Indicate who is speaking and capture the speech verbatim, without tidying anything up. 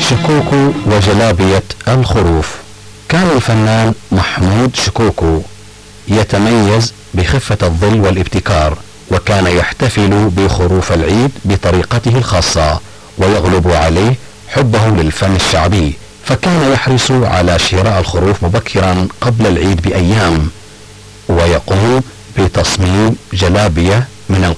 Speaker 1: شكوكو وجلابية الخروف. كان الفنان محمود شكوكو يتميز بخفة الظل والابتكار، وكان يحتفل بخروف العيد بطريقته الخاصة، ويغلب عليه حبه للفن الشعبي، فكان يحرص على شراء الخروف مبكرا قبل العيد بأيام، ويقوم بتصميم جلابية من